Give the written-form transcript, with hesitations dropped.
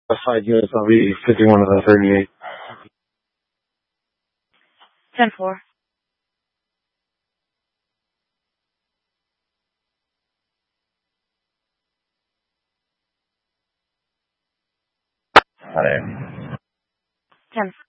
Side units, I'll be 51 of the 38. 10-4. Got it. 10.